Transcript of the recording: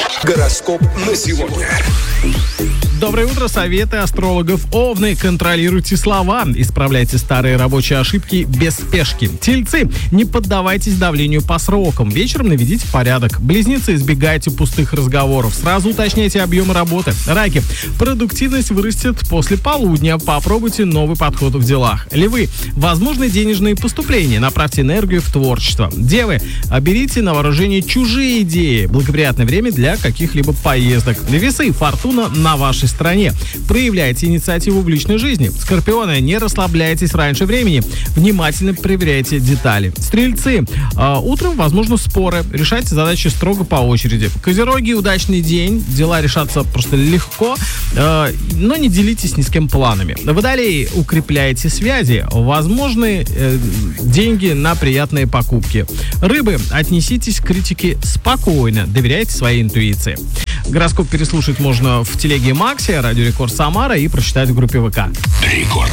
Гороскоп на сегодня. Доброе утро. Советы астрологов. Овны. Контролируйте слова. Исправляйте старые рабочие ошибки без спешки. Тельцы. Не поддавайтесь давлению по срокам. Вечером наведите порядок. Близнецы. Избегайте пустых разговоров. Сразу уточняйте объемы работы. Раки. Продуктивность вырастет после полудня. Попробуйте новый подход в делах. Львы. Возможны денежные поступления. Направьте энергию в творчество. Девы. Берите на вооружение чужие идеи. Благоприятное время для каких-либо поездок. Весы. Фортуна на вашей стороне. Проявляйте инициативу в личной жизни. Скорпионы, не расслабляйтесь раньше времени. Внимательно проверяйте детали. Стрельцы, утром возможны споры. Решайте задачи строго по очереди. Козероги, удачный день. Дела решатся просто легко, но не делитесь ни с кем планами. Водолеи, укрепляйте связи. Возможны деньги на приятные покупки. Рыбы, отнеситесь к критике спокойно. Доверяйте своей интуиции. Гороскоп переслушать можно в телеге Макси, Радио Рекорд Самара и прочитать в группе ВК. Рекорд.